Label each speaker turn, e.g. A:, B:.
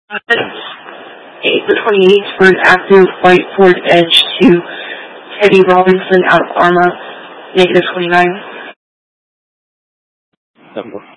A: 8-28 for an active right forward edge to Teddy Robinson out of Arma, -29.